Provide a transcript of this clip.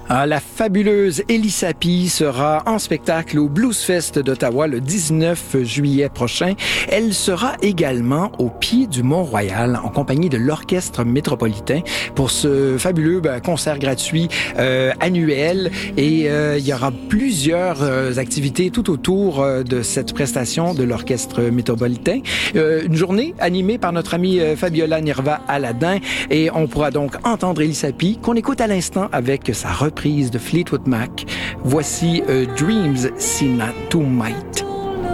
La fabuleuse Elissa Pie sera en spectacle au Blues Fest d'Ottawa le 19 juillet prochain. Elle sera également au pied du Mont-Royal en compagnie de l'Orchestre métropolitain pour ce fabuleux concert gratuit annuel. Et il y aura plusieurs activités tout autour de cette prestation de l'Orchestre métropolitain. Une journée animée par notre amie Fabiola Nirva-Aladin. Et on pourra donc entendre Elissa Pie, qu'on écoute à l'instant avec sa reprise de Fleetwood Mac. Voici Dreams Seen to Might.